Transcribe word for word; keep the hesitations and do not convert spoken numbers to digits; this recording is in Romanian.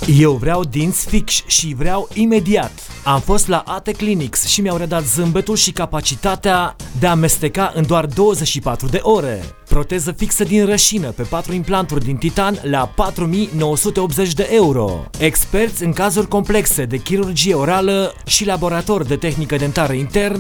Eu vreau dinți fix și vreau imediat. Am fost la A T Clinics și mi-au redat zâmbetul și capacitatea de a amesteca în doar douăzeci și patru de ore. Proteză fixă din rășină pe patru implanturi din titan la patru mii nouă sute optzeci de euro. Experți în cazuri complexe de chirurgie orală și laborator de tehnică dentară intern